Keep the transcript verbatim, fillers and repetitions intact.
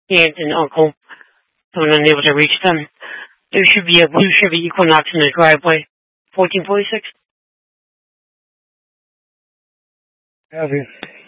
aunt and uncle. So I'm unable to reach them. There should be a blue Chevy Equinox in the driveway. fourteen forty-six. Copy.